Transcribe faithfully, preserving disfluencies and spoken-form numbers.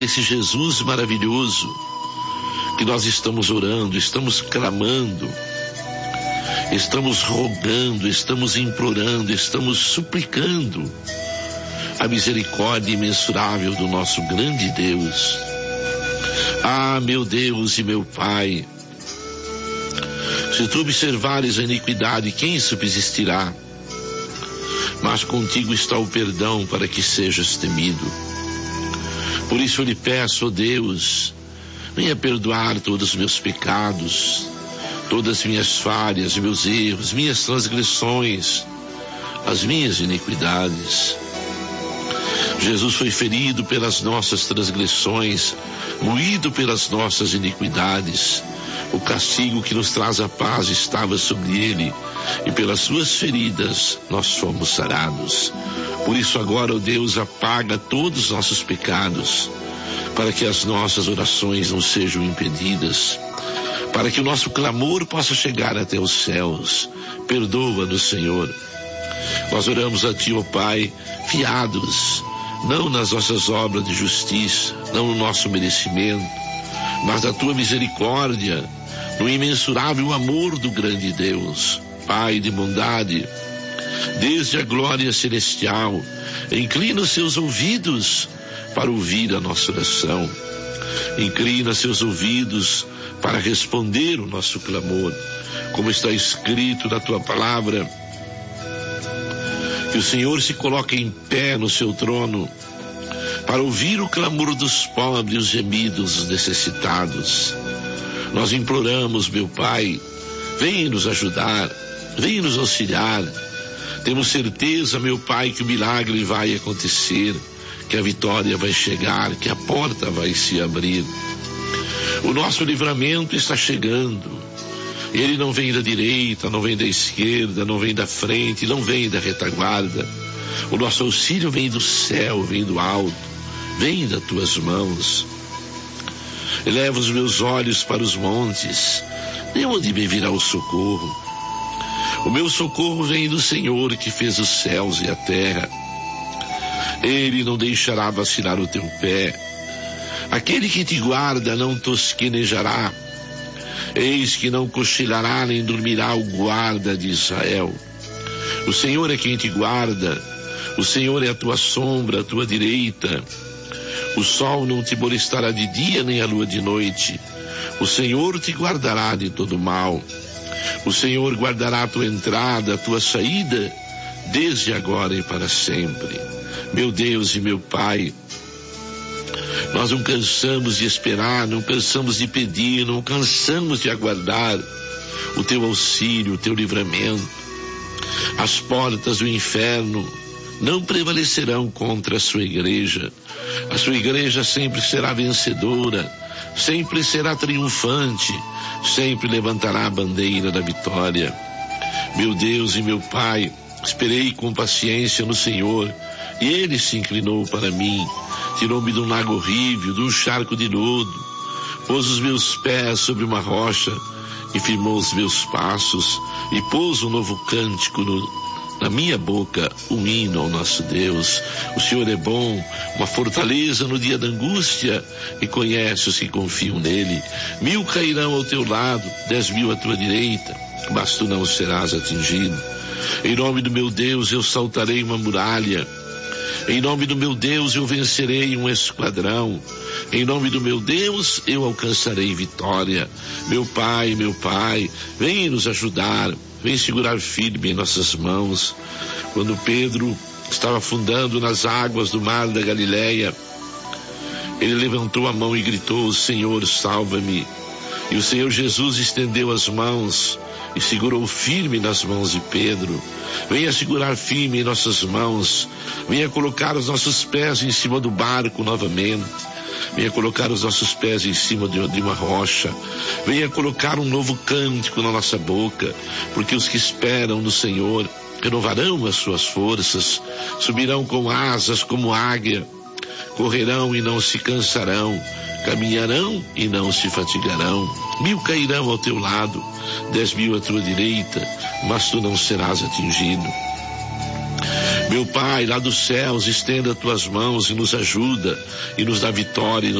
esse Jesus maravilhoso que nós estamos orando, estamos clamando, estamos rogando, estamos implorando, estamos suplicando a misericórdia imensurável do nosso grande Deus. Ah, meu Deus e meu Pai, se tu observares a iniquidade, quem subsistirá? Mas contigo está o perdão para que sejas temido. Por isso eu lhe peço, ó Deus, venha perdoar todos os meus pecados, todas as minhas falhas, meus erros, minhas transgressões, as minhas iniquidades. Jesus foi ferido pelas nossas transgressões, moído pelas nossas iniquidades. O castigo que nos traz a paz estava sobre ele, e pelas suas feridas nós fomos sarados. Por isso agora, ó Deus, apaga todos os nossos pecados, para que as nossas orações não sejam impedidas, para que o nosso clamor possa chegar até os céus. Perdoa-nos, Senhor. Nós oramos a Ti, ó Pai, fiados, não nas nossas obras de justiça, não no nosso merecimento, mas da Tua misericórdia, no imensurável amor do grande Deus. Pai de bondade, desde a glória celestial, inclina os seus ouvidos para ouvir a nossa oração. Inclina seus ouvidos para responder o nosso clamor, como está escrito na Tua palavra, que o Senhor se coloque em pé no seu trono para ouvir o clamor dos pobres e os gemidos dos necessitados. Nós imploramos, meu Pai, venha nos ajudar, venha nos auxiliar. Temos certeza, meu Pai, que o milagre vai acontecer, que a vitória vai chegar, que a porta vai se abrir. O nosso livramento está chegando. Ele não vem da direita, não vem da esquerda, não vem da frente, não vem da retaguarda. O nosso auxílio vem do céu, vem do alto, vem das Tuas mãos. Eleva os meus olhos para os montes, de onde me virá o socorro? O meu socorro vem do Senhor, que fez os céus e a terra. Ele não deixará vacilar o teu pé. Aquele que te guarda não tosquenejará. Eis que não cochilará nem dormirá o guarda de Israel. O Senhor é quem te guarda. O Senhor é a tua sombra, a tua direita. O sol não te molestará de dia, nem a lua de noite. O Senhor te guardará de todo mal. O Senhor guardará a tua entrada, a tua saída, desde agora e para sempre. Meu Deus e meu Pai, nós não cansamos de esperar, não cansamos de pedir, não cansamos de aguardar o Teu auxílio, o Teu livramento. As portas do inferno não prevalecerão contra a Sua igreja. A Sua igreja sempre será vencedora, sempre será triunfante, sempre levantará a bandeira da vitória. Meu Deus e meu Pai, esperei com paciência no Senhor, e Ele se inclinou para mim, tirou-me de um lago horrível, de um charco de lodo, pôs os meus pés sobre uma rocha e firmou os meus passos, e pôs um novo cântico no, na minha boca, um hino ao nosso Deus. O Senhor é bom, uma fortaleza no dia da angústia, e conhece os que confiam nele. Mil cairão ao teu lado, dez mil à tua direita, mas tu não serás atingido. Em nome do meu Deus eu saltarei uma muralha. Em nome do meu Deus eu vencerei um esquadrão. Em nome do meu Deus eu alcançarei vitória. Meu Pai, meu Pai, vem nos ajudar, vem segurar firme em nossas mãos. Quando Pedro estava afundando nas águas do mar da Galileia, ele levantou a mão e gritou: Senhor, salva-me. E o Senhor Jesus estendeu as mãos e segurou firme nas mãos de Pedro. Venha segurar firme em nossas mãos. Venha colocar os nossos pés em cima do barco novamente. Venha colocar os nossos pés em cima de, de uma rocha. Venha colocar um novo cântico na nossa boca, porque os que esperam no Senhor renovarão as suas forças, subirão com asas como águia, correrão e não se cansarão, caminharão e não se fatigarão. Mil cairão ao teu lado, dez mil à tua direita, mas tu não serás atingido. Meu Pai, lá dos céus, estenda tuas mãos e nos ajuda, e nos dá vitória, e